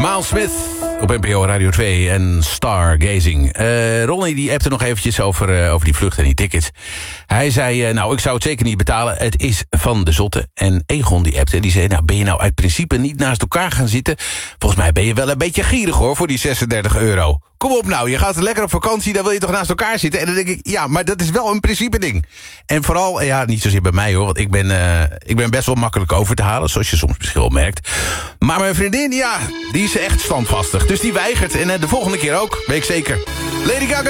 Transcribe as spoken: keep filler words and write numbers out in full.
Miles Smith op N P O Radio twee en Stargazing. Uh, Ronnie die appte nog eventjes over, uh, over die vlucht en die tickets. Hij zei, uh, nou, ik zou het zeker niet betalen. Het is van de zotte. En Egon die appte, die zei, nou, ben je nou uit principe niet naast elkaar gaan zitten? Volgens mij ben je wel een beetje gierig, hoor, voor die zesendertig euro. Kom op nou, je gaat lekker op vakantie, dan wil je toch naast elkaar zitten? En dan denk ik, ja, maar dat is wel een principe ding. En vooral, ja, niet zozeer bij mij hoor, want ik ben, uh, ik ben best wel makkelijk over te halen, zoals je soms misschien wel merkt. Maar mijn vriendin, ja, die is echt standvastig. Dus die weigert, en uh, de volgende keer ook, weet ik zeker. Lady Gaga